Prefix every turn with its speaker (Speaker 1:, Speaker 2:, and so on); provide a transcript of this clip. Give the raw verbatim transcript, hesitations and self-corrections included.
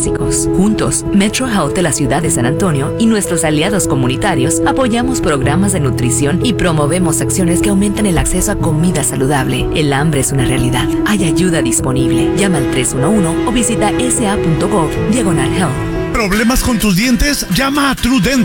Speaker 1: básicos. Juntos, Metro Health de la ciudad de San Antonio y nuestros aliados comunitarios apoyamos programas de nutrición y promovemos acciones que aumentan el acceso a comida saludable. El hambre es una realidad. Hay ayuda disponible. Llama al tres uno uno o visita esa punto gov diagonal health.
Speaker 2: ¿Problemas con tus dientes? Llama a TrueDent.